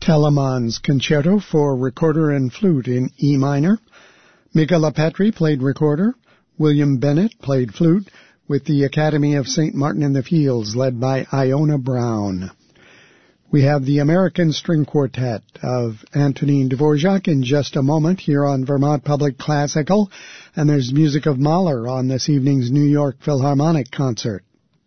Telemann's Concerto for Recorder and Flute in E minor. Mika LaPetri played recorder. William Bennett played flute with the Academy of St. Martin in the Fields, led by Iona Brown. We have the American String Quartet of Antonin Dvorak in just a moment here on Vermont Public Classical, and there's music of Mahler on this evening's New York Philharmonic concert.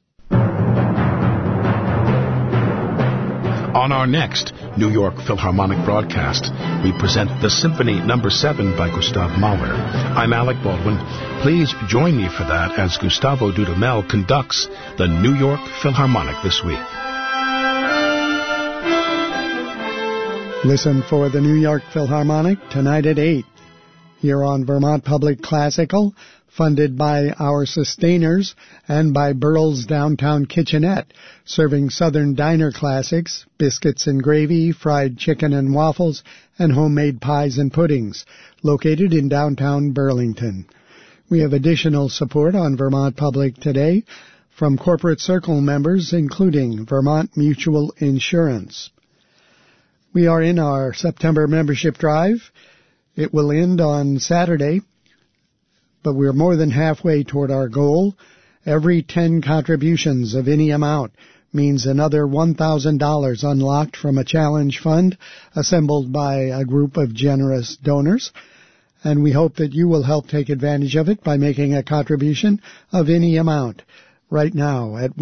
On our next New York Philharmonic broadcast, we present the Symphony No. 7 by Gustav Mahler. I'm Alec Baldwin. Please join me for that as Gustavo Dudamel conducts the New York Philharmonic this week. Listen for the New York Philharmonic tonight at 8 here on Vermont Public Classical, funded by our sustainers and by Burrell's Downtown Kitchenette, serving Southern diner classics, biscuits and gravy, fried chicken and waffles, and homemade pies and puddings, located in downtown Burlington. We have additional support on Vermont Public today from Corporate Circle members, including Vermont Mutual Insurance. We are in our September membership drive. It will end on Saturday, but we're more than halfway toward our goal. Every 10 contributions of any amount means another $1,000 unlocked from a challenge fund assembled by a group of generous donors. And we hope that you will help take advantage of it by making a contribution of any amount right now at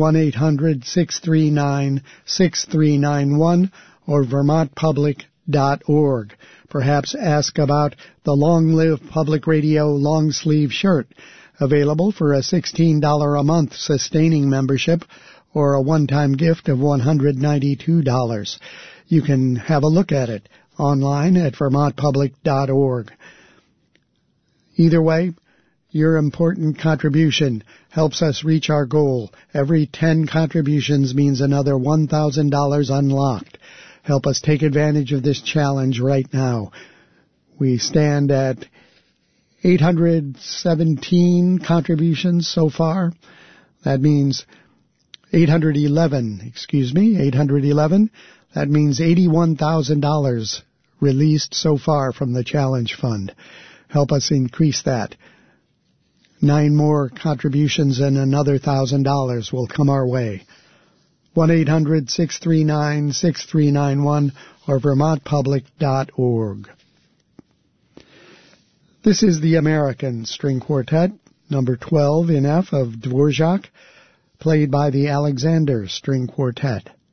1-800-639-6391 or vermontpublic.org. Perhaps ask about the Long Live Public Radio long sleeve shirt, available for a $16 a month sustaining membership or a one-time gift of $192. You can have a look at it online at vermontpublic.org. Either way, your important contribution helps us reach our goal. Every 10 contributions means another $1,000 unlocked. Help us take advantage of this challenge right now. We stand at 817 contributions so far. That means 811. That means $81,000 released so far from the challenge fund. Help us increase that. 9 more contributions and another $1,000 will come our way. 1-800-639-6391 or vermontpublic.org. This is the American String Quartet, number 12 in F of Dvorak, played by the Alexander String Quartet.